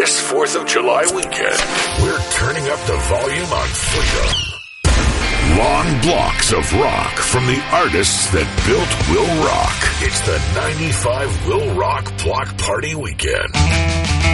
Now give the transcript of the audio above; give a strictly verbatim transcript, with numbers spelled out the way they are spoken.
This fourth of July weekend, we're turning up the volume on Freedom. Long blocks of rock from the artists that built Will Rock. It's the ninety-five Will Rock Block Party Weekend.